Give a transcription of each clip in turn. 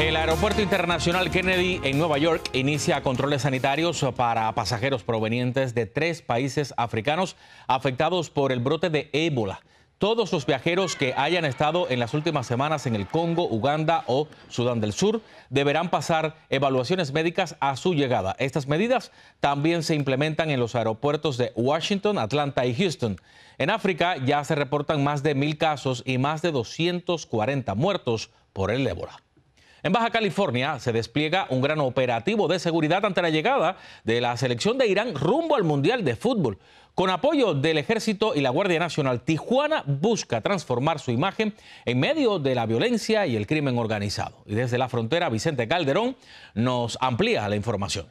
El Aeropuerto Internacional Kennedy en Nueva York inicia controles sanitarios para pasajeros provenientes de 3 países africanos afectados por el brote de ébola. Todos los viajeros que hayan estado en las últimas semanas en el Congo, Uganda o Sudán del Sur deberán pasar evaluaciones médicas a su llegada. Estas medidas también se implementan en los aeropuertos de Washington, Atlanta y Houston. En África ya se reportan más de 1,000 casos y más de 240 muertos por el ébola. En Baja California se despliega un gran operativo de seguridad ante la llegada de la selección de Irán rumbo al Mundial de Fútbol. Con apoyo del Ejército y la Guardia Nacional, Tijuana busca transformar su imagen en medio de la violencia y el crimen organizado. Y desde la frontera, Vicente Calderón nos amplía la información.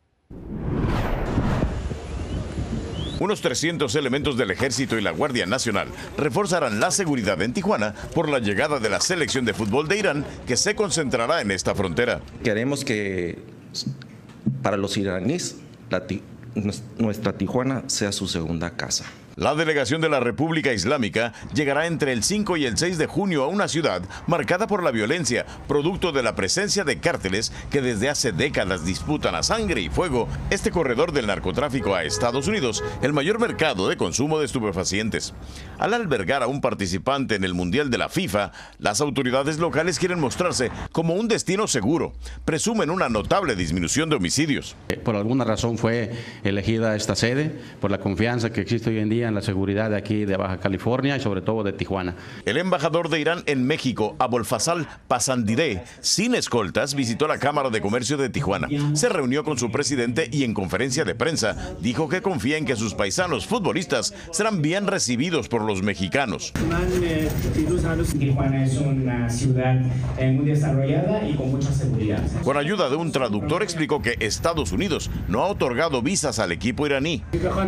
Unos 300 elementos del Ejército y la Guardia Nacional reforzarán la seguridad en Tijuana por la llegada de la selección de fútbol de Irán, que se concentrará en esta frontera. Queremos que para los iraníes nuestra Tijuana sea su segunda casa. La delegación de la República Islámica llegará entre el 5 y el 6 de junio a una ciudad marcada por la violencia, producto de la presencia de cárteles que desde hace décadas disputan a sangre y fuego este corredor del narcotráfico a Estados Unidos, el mayor mercado de consumo de estupefacientes. Al albergar a un participante en el Mundial de la FIFA, las autoridades locales quieren mostrarse como un destino seguro. Presumen una notable disminución de homicidios. Por alguna razón fue elegida esta sede, por la confianza que existe hoy en día en la seguridad de aquí de Baja California y sobre todo de Tijuana. El embajador de Irán en México, Abolfazal Pasandideh, sin escoltas, visitó la Cámara de Comercio de Tijuana. Se reunió con su presidente y en conferencia de prensa dijo que confía en que sus paisanos futbolistas serán bien recibidos por los mexicanos. Tijuana es una ciudad muy desarrollada y con mucha seguridad. Con ayuda de un traductor explicó que Estados Unidos no ha otorgado visas al equipo iraní.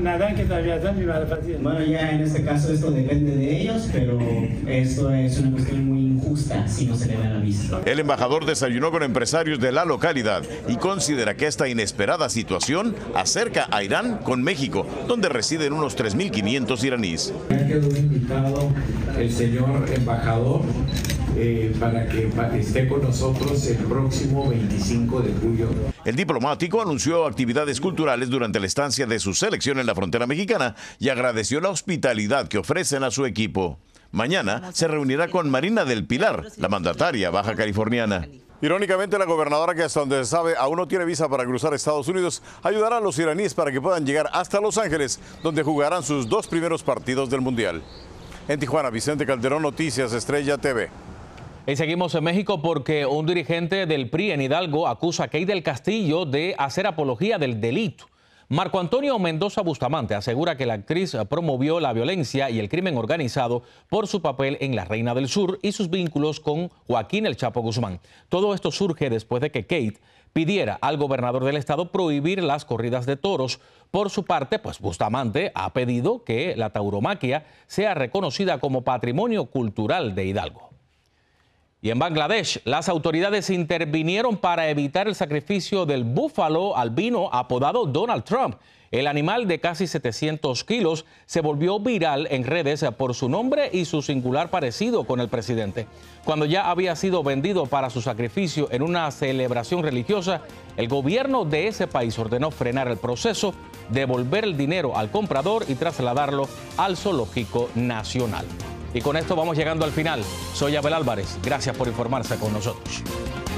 Bueno, ya en este caso esto depende de ellos, pero esto es una cuestión muy injusta si no se le da la visa. El embajador desayunó con empresarios de la localidad y considera que esta inesperada situación acerca a Irán con México, donde residen unos 3.500 iraníes. Me quedó invitado el señor embajador para que esté con nosotros el próximo 25 de julio. El diplomático anunció actividades culturales durante la estancia de su selección en la frontera mexicana y agradeció la hospitalidad que ofrecen a su equipo. Mañana se reunirá con Marina del Pilar, la mandataria baja californiana. Irónicamente, la gobernadora, que hasta donde se sabe aún no tiene visa para cruzar Estados Unidos, ayudará a los iraníes para que puedan llegar hasta Los Ángeles, donde jugarán sus 2 primeros partidos del Mundial. En Tijuana, Vicente Calderón, Noticias Estrella TV. Y seguimos en México porque un dirigente del PRI en Hidalgo acusa a Kate del Castillo de hacer apología del delito. Marco Antonio Mendoza Bustamante asegura que la actriz promovió la violencia y el crimen organizado por su papel en La Reina del Sur y sus vínculos con Joaquín El Chapo Guzmán. Todo esto surge después de que Kate pidiera al gobernador del estado prohibir las corridas de toros. Por su parte, pues Bustamante ha pedido que la tauromaquia sea reconocida como patrimonio cultural de Hidalgo. Y en Bangladesh, las autoridades intervinieron para evitar el sacrificio del búfalo albino apodado Donald Trump. El animal de casi 700 kilos se volvió viral en redes por su nombre y su singular parecido con el presidente. Cuando ya había sido vendido para su sacrificio en una celebración religiosa, el gobierno de ese país ordenó frenar el proceso, devolver el dinero al comprador y trasladarlo al Zoológico Nacional. Y con esto vamos llegando al final. Soy Abel Álvarez. Gracias por informarse con nosotros.